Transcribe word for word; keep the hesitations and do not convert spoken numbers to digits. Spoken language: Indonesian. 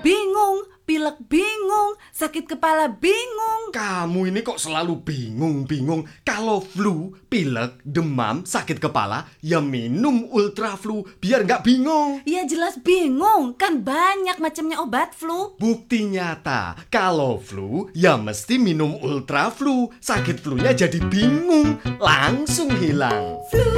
bingung, pilek bingung, sakit kepala bingung. Kamu ini kok selalu bingung-bingung. Kalau flu, pilek, demam, sakit kepala, ya minum Ultra Flu biar nggak bingung. Ya jelas bingung, kan banyak macamnya obat flu. Bukti nyata, kalau flu, ya mesti minum Ultra Flu. Sakit flunya jadi bingung, langsung hilang. Flu.